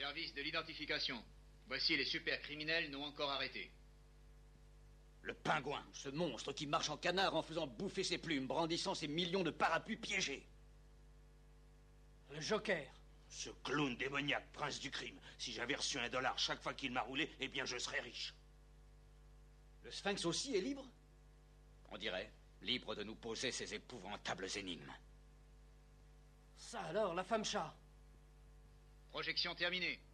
Service de l'identification. Voici les super criminels non encore arrêtés. Le pingouin, ce monstre qui marche en canard en faisant bouffer ses plumes, brandissant ses millions de parapluies piégés. Le Joker. Ce clown démoniaque, prince du crime. Si j'avais reçu $1 chaque fois qu'il m'a roulé, eh bien je serais riche. Le Sphinx aussi est libre? On dirait, libre de nous poser ces épouvantables énigmes. Ça alors, la femme chat. Projection terminée.